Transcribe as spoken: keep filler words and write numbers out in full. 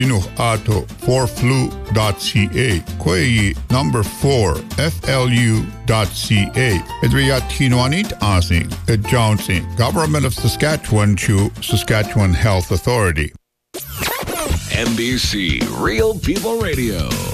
Inuh ato for flu dot c a. Koi number four f l u dot c a. Edriyat Kinuanit Asing, Ed Jonesing, Government of Saskatchewan to Saskatchewan Health Authority. N B C Real People Radio.